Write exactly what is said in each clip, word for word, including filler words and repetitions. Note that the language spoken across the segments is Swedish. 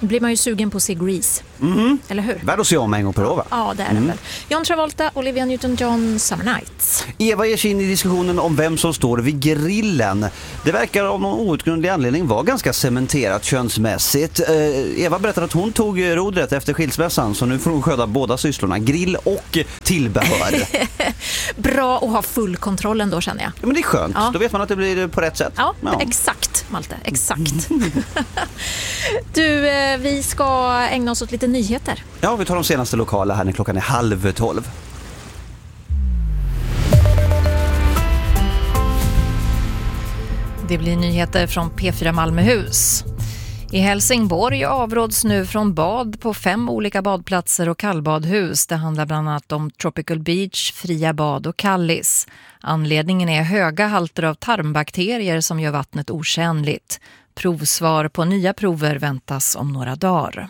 blir man ju sugen på att se Grease. Mm. Eller hur? Värd att se om en gång per år, va? Ja, det är Mm. det väl. John Travolta, Olivia Newton-John, Summer Nights. Eva ger sig in i diskussionen om vem som står vid grillen. Det verkar av någon outgrundlig anledning vara ganska cementerat könsmässigt. Eh, Eva berättar att hon tog rodret efter skilsmässan, så nu får hon sköta båda sysslorna, grill och tillbehör. Bra att ha full kontroll ändå, känner jag. Ja, men det är skönt. Ja. Då vet man att det blir på rätt sätt. Ja, Ja. exakt, Malte, exakt. Du, eh, vi ska ägna oss åt lite nyheter. Ja, vi tar de senaste lokala här när klockan är halv tolv. Det blir nyheter från P fyra Malmöhus. I Helsingborg avråds nu från bad på fem olika badplatser och kallbadhus. Det handlar bland annat om Tropical Beach, Fria bad och Kallis. Anledningen är höga halter av tarmbakterier som gör vattnet otjänligt. Provsvar på nya prover väntas om några dagar.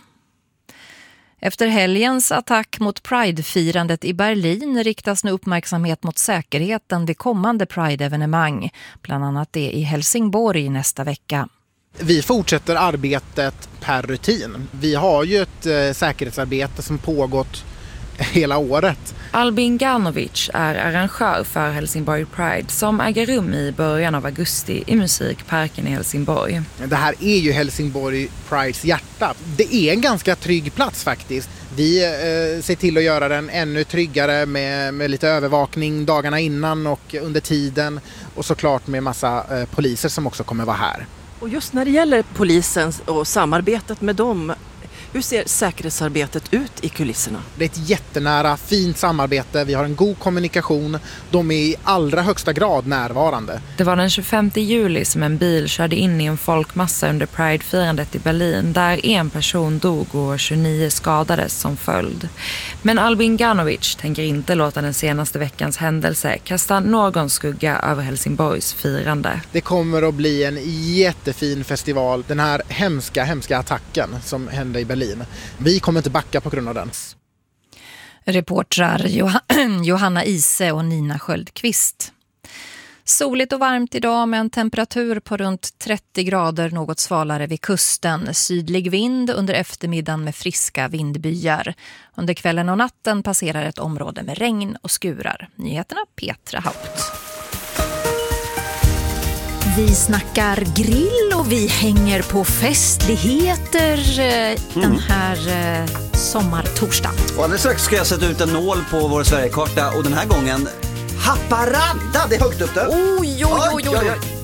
Efter helgens attack mot Pride-firandet i Berlin riktas nu uppmärksamhet mot säkerheten vid kommande Pride-evenemang. Bland annat det i Helsingborg nästa vecka. Vi fortsätter arbetet per rutin. Vi har ju ett eh, säkerhetsarbete som pågått hela året. Albin Garnovic är arrangör för Helsingborg Pride som äger rum i början av augusti i Musikparken i Helsingborg. Det här är ju Helsingborg Prides hjärta. Det är en ganska trygg plats faktiskt. Vi eh, ser till att göra den ännu tryggare med, med lite övervakning dagarna innan och under tiden. Och såklart med massa eh, poliser som också kommer vara här. Och just när det gäller polisen och samarbetet med dem, hur ser säkerhetsarbetet ut i kulisserna? Det är ett jättenära, fint samarbete. Vi har en god kommunikation. De är i allra högsta grad närvarande. Det var den tjugofemte juli som en bil körde in i en folkmassa under Pride-firandet i Berlin där en person dog och tjugonio skadades som följd. Men Albin Garnovic tänker inte låta den senaste veckans händelse kasta någon skugga över Helsingborgs firande. Det kommer att bli en jättefin festival. Den här hemska, hemska attacken som hände i Berlin. Vi kommer inte backa på grund av den. Reportrar Joh- Johanna Ise och Nina Sköldqvist. Soligt och varmt idag med en temperatur på runt trettio grader, något svalare vid kusten. Sydlig vind under eftermiddagen med friska vindbyar. Under kvällen och natten passerar ett område med regn och skurar. Nyheterna Petra Haupt. Vi snackar grill och vi hänger på festligheter eh, den här eh, sommartorsdagen. Och alldeles strax ska jag sätta ut en nål på vår Sverigekarta och den här gången Haparanda, det är högt upp där. Oj, oj, oj, oj.